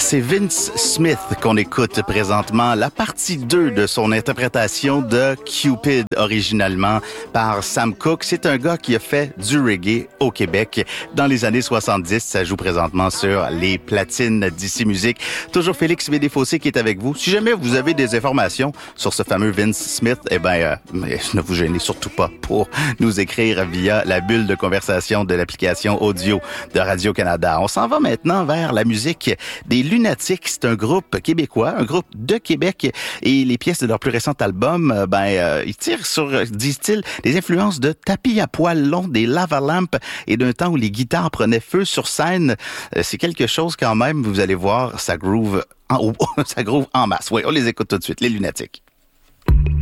C'est Vince Smith qu'on écoute présentement, la partie 2 de son interprétation de Cupid, originalement par Sam Cooke. C'est un gars qui a fait du reggae au Québec dans les années 70. Ça joue présentement sur les platines d'Ici Musique. Toujours Félix Bédéfossé qui est avec vous. Si jamais vous avez des informations sur ce fameux Vince Smith, ne vous gênez surtout pas pour nous écrire via la bulle de conversation de l'application audio de Radio-Canada. On s'en va maintenant vers la musique des Lunatics. C'est un groupe québécois, un groupe de Québec, et les pièces de leur plus récent album, ils tirent sur, disent-ils, des influences de tapis à poils longs, des lava-lamps et d'un temps où les guitares prenaient feu sur scène. C'est quelque chose quand même, vous allez voir, ça groove en masse. Oui, on les écoute tout de suite, les Lunatics.